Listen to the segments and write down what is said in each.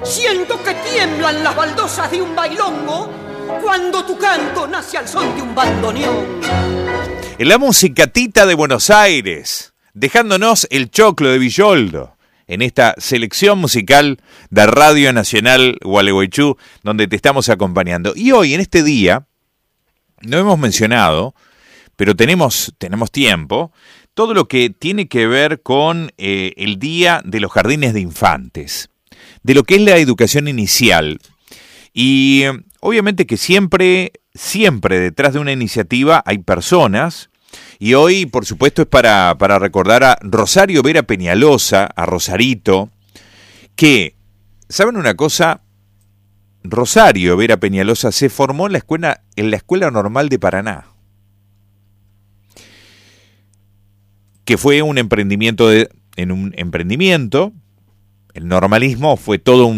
Siento que tiemblan las baldosas de un bailongo cuando tu canto nace al son de un bandoneón. En la musicatita de Buenos Aires, dejándonos el choclo de Villoldo, en esta selección musical de Radio Nacional Gualeguaychú, donde te estamos acompañando. Y hoy, en este día, no hemos mencionado, pero tenemos tiempo, todo lo que tiene que ver con el Día de los Jardines de Infantes, de lo que es la educación inicial. Y obviamente que siempre detrás de una iniciativa hay personas. Y hoy, por supuesto, es para recordar a Rosario Vera Peñalosa, a Rosarito, que, ¿saben una cosa? Rosario Vera Peñalosa se formó en la Escuela Normal de Paraná, que fue un emprendimiento, el normalismo fue todo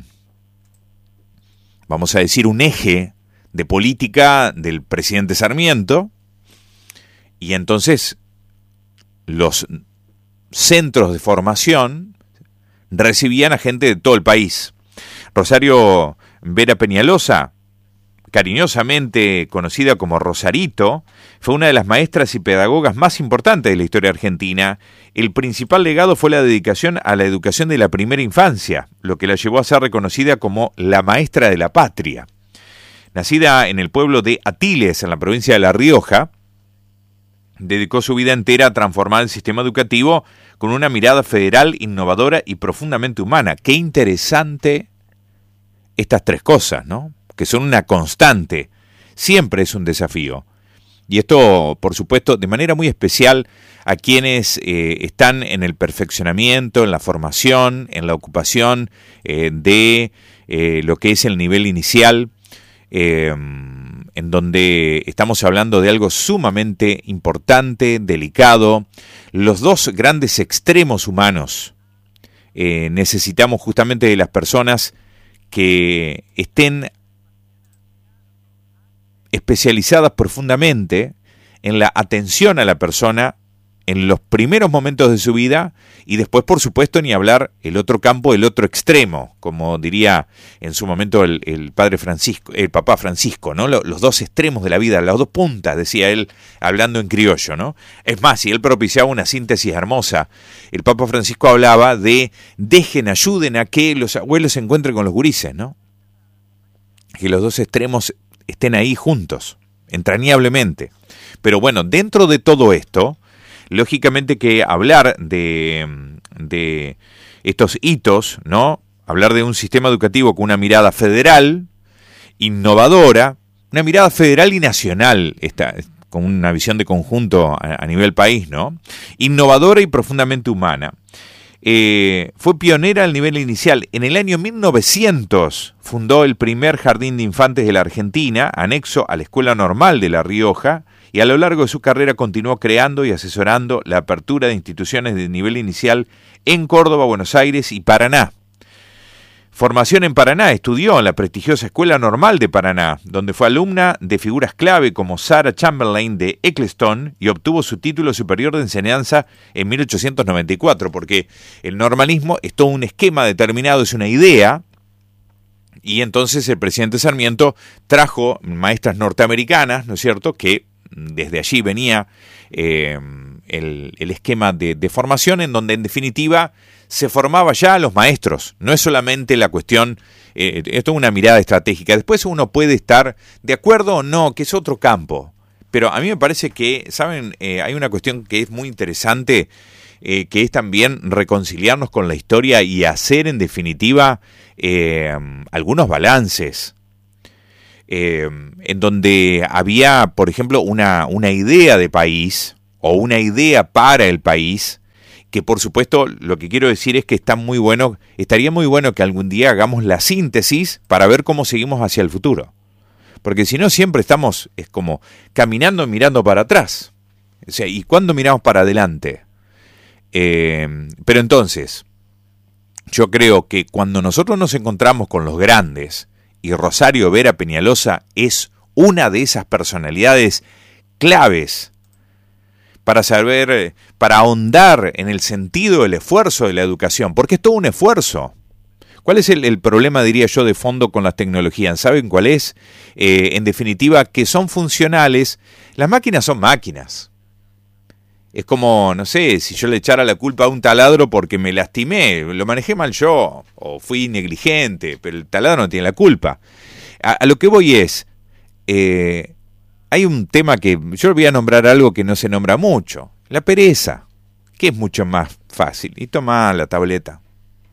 vamos a decir, un eje de política del presidente Sarmiento. Y entonces los centros de formación recibían a gente de todo el país. Rosario Vera Peñalosa, cariñosamente conocida como Rosarito, fue una de las maestras y pedagogas más importantes de la historia argentina. El principal legado fue la dedicación a la educación de la primera infancia, lo que la llevó a ser reconocida como la maestra de la patria. Nacida en el pueblo de Atiles, en la provincia de La Rioja, dedicó su vida entera a transformar el sistema educativo con una mirada federal, innovadora y profundamente humana. Qué interesante estas tres cosas, ¿no? Que son una constante. Siempre es un desafío. Y esto, por supuesto, de manera muy especial a quienes están en el perfeccionamiento, en la formación, en la ocupación de lo que es el nivel inicial, en donde estamos hablando de algo sumamente importante, delicado. Los dos grandes extremos humanos. Necesitamos justamente de las personas que estén especializadas profundamente en la atención a la persona en los primeros momentos de su vida y después, por supuesto, ni hablar el otro campo, el otro extremo, como diría en su momento el padre Francisco, el papá Francisco, ¿no? Los dos extremos de la vida, las dos puntas, decía él, hablando en criollo, ¿no? Es más, y él propiciaba una síntesis hermosa. El Papa Francisco hablaba de ayuden a que los abuelos se encuentren con los gurises, ¿no? Que los dos extremos estén ahí juntos, entrañablemente. Pero bueno, dentro de todo esto, lógicamente que hablar de estos hitos, ¿no? Hablar de un sistema educativo con una mirada federal, innovadora, una mirada federal y nacional, con una visión de conjunto a nivel país, ¿no? Innovadora y profundamente humana. Fue pionera al nivel inicial. En el año 1900 fundó el primer jardín de infantes de la Argentina, anexo a la Escuela Normal de La Rioja, y a lo largo de su carrera continuó creando y asesorando la apertura de instituciones de nivel inicial en Córdoba, Buenos Aires y Paraná. Formación en Paraná, estudió en la prestigiosa Escuela Normal de Paraná, donde fue alumna de figuras clave como Sarah Chamberlain de Eccleston y obtuvo su título superior de enseñanza en 1894, porque el normalismo es todo un esquema determinado, es una idea, y entonces el presidente Sarmiento trajo maestras norteamericanas, ¿no es cierto?, que desde allí venía el esquema de formación, en donde en definitiva se formaba ya a los maestros. No es solamente la cuestión, esto es una mirada estratégica. Después uno puede estar de acuerdo o no, que es otro campo. Pero a mí me parece que, ¿saben? Hay una cuestión que es muy interesante, que es también reconciliarnos con la historia y hacer en definitiva algunos balances. En donde había, por ejemplo, una idea de país o una idea para el país, que por supuesto lo que quiero decir es que estaría muy bueno que algún día hagamos la síntesis para ver cómo seguimos hacia el futuro. Porque si no siempre estamos, es como caminando y mirando para atrás. O sea, ¿y cuándo miramos para adelante? Pero entonces, yo creo que cuando nosotros nos encontramos con los grandes, y Rosario Vera Peñalosa es una de esas personalidades claves para saber, para ahondar en el sentido del esfuerzo de la educación, porque es todo un esfuerzo. ¿Cuál es el problema, diría yo, de fondo con las tecnologías? ¿Saben cuál es? En definitiva, que son funcionales. Las máquinas son máquinas. Es como, no sé, si yo le echara la culpa a un taladro porque me lastimé, lo manejé mal yo, o fui negligente, pero el taladro no tiene la culpa. A lo que voy es, hay un tema que yo voy a nombrar algo que no se nombra mucho, la pereza, que es mucho más fácil. Y toma la tableta,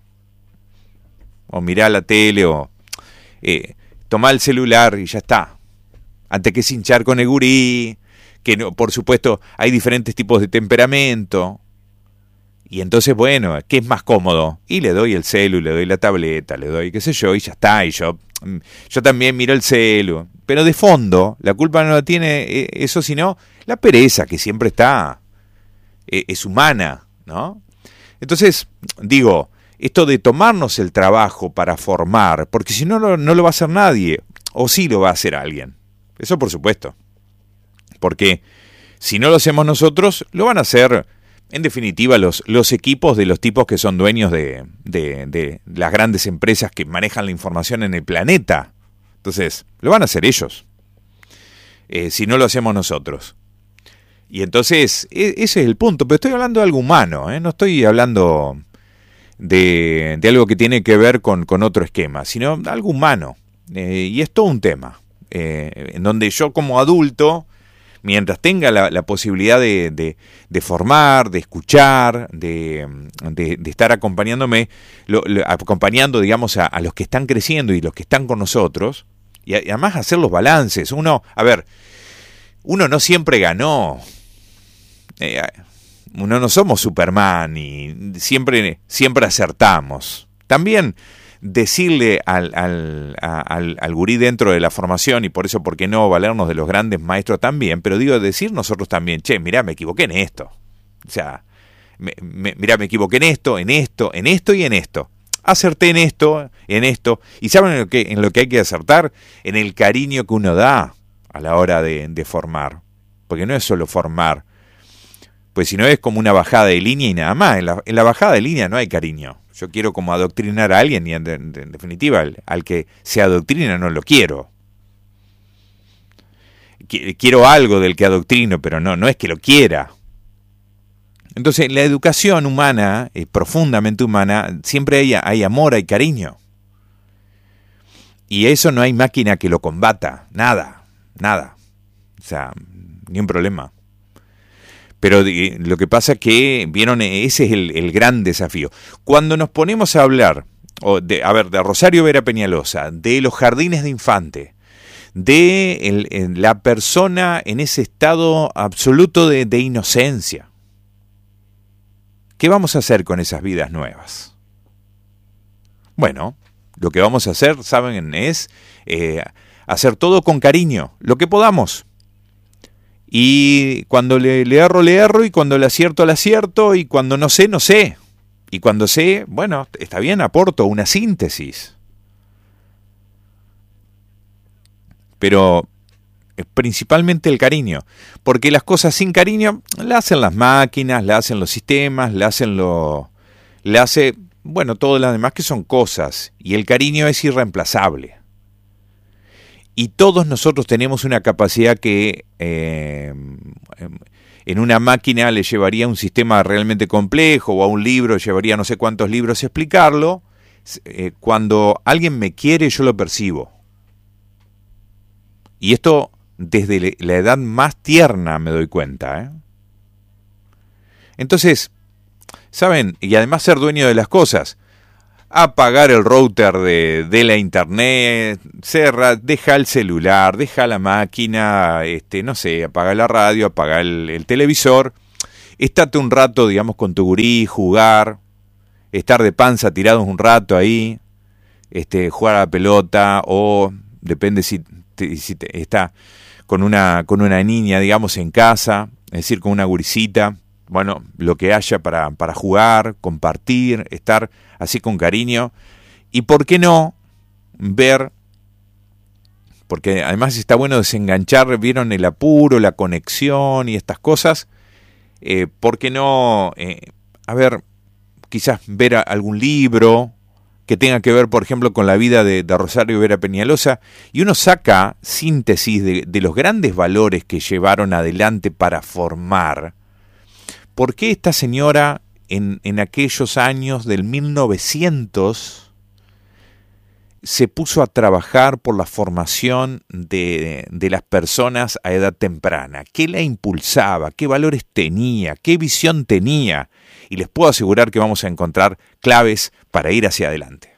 o mirá la tele, o tomá el celular y ya está. Antes que hinchar con el gurí, que no, por supuesto hay diferentes tipos de temperamento. Y entonces, bueno, ¿qué es más cómodo? Y le doy el celu, le doy la tableta, le doy qué sé yo, y ya está. Y yo también miro el celu. Pero de fondo, la culpa no la tiene eso, sino la pereza que siempre está. Es humana, ¿no? Entonces, digo, esto de tomarnos el trabajo para formar, porque si no, no lo va a hacer nadie, o sí lo va a hacer alguien. Eso por supuesto. Porque si no lo hacemos nosotros, lo van a hacer, en definitiva, los equipos de los tipos que son dueños de las grandes empresas que manejan la información en el planeta. Entonces, lo van a hacer ellos, si no lo hacemos nosotros. Y entonces, ese es el punto. Pero estoy hablando de algo humano, no estoy hablando de algo que tiene que ver con otro esquema, sino algo humano. Y es todo un tema, en donde yo como adulto, mientras tenga la posibilidad de formar, de escuchar, de estar acompañándome, acompañando, digamos, a los que están creciendo y los que están con nosotros, y además hacer los balances. Uno no siempre ganó. Uno no somos Superman y siempre acertamos. También decirle al gurí dentro de la formación, y por eso, ¿por qué no valernos de los grandes maestros también? Pero digo, decir nosotros también, che, mirá, me equivoqué en esto. O sea, mirá, me equivoqué en esto y en esto. Acerté en esto. ¿Y saben en lo que hay que acertar? En el cariño que uno da a la hora de formar. Porque no es solo formar. Pues si no es como una bajada de línea y nada más. En la bajada de línea no hay cariño. Yo quiero como adoctrinar a alguien y en definitiva al que se adoctrina no lo quiero. Quiero algo del que adoctrino, pero no es que lo quiera. Entonces la educación humana, profundamente humana, siempre hay amor, hay cariño. Y eso no hay máquina que lo combata, nada. O sea, ni un problema. Pero lo que pasa es que, vieron, ese es el gran desafío. Cuando nos ponemos a hablar, de Rosario Vera Peñalosa, de los jardines de infante, de la persona en ese estado absoluto de inocencia, ¿qué vamos a hacer con esas vidas nuevas? Bueno, lo que vamos a hacer, ¿saben? Es hacer todo con cariño, lo que podamos. Y cuando le erro, y cuando le acierto, y cuando no sé. Y cuando sé, bueno, está bien, aporto una síntesis. Pero principalmente el cariño, porque las cosas sin cariño las hacen las máquinas, las hacen los sistemas, bueno, todo lo demás que son cosas, y el cariño es irreemplazable. Y todos nosotros tenemos una capacidad que en una máquina le llevaría un sistema realmente complejo, o a un libro llevaría no sé cuántos libros explicarlo. Cuando alguien me quiere, yo lo percibo. Y esto desde la edad más tierna me doy cuenta. Entonces, ¿saben? Y además ser dueño de las cosas. Apagar el router de la internet, deja el celular, deja la máquina, no sé, apaga la radio, apaga el televisor, estate un rato, digamos, con tu gurí, jugar, estar de panza tirados un rato ahí, jugar a la pelota, o depende si está con una niña, digamos, en casa, es decir, con una guricita. Bueno, lo que haya para jugar, compartir, estar así con cariño. Y por qué no ver, porque además está bueno desenganchar, vieron, el apuro, la conexión y estas cosas. ¿Por qué no, quizás ver algún libro que tenga que ver, por ejemplo, con la vida de Rosario Vera Peñalosa, y uno saca síntesis de los grandes valores que llevaron adelante para formar. ¿Por qué esta señora en aquellos años del 1900 se puso a trabajar por la formación de las personas a edad temprana? ¿Qué la impulsaba? ¿Qué valores tenía? ¿Qué visión tenía? Y les puedo asegurar que vamos a encontrar claves para ir hacia adelante.